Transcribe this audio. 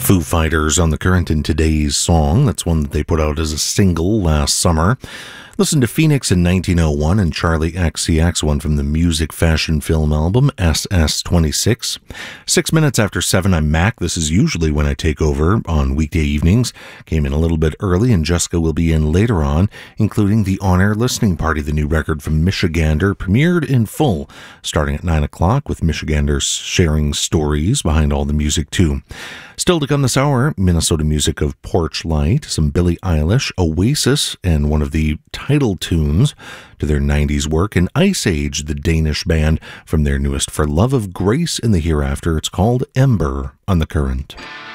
Foo Fighters on the Current in today's song. That's one that they put out as a single last summer. Listen to Phoenix in 1901 and Charlie XCX, one from the music fashion film album SS26. 6 minutes after 7, I'm Mac. This is usually when I take over on weekday evenings. Came in a little bit early, and Jessica will be in later on, including the on-air listening party. The new record from Michigander premiered in full, starting at 9 o'clock, with Michigander sharing stories behind all the music too. Still to come this hour, Minnesota music of Porch Light, some Billie Eilish, Oasis, and one of the title tunes to their 90s work, and Ice Age, the Danish band, from their newest For Love of Grace in the Hereafter. It's called Ember on the Current.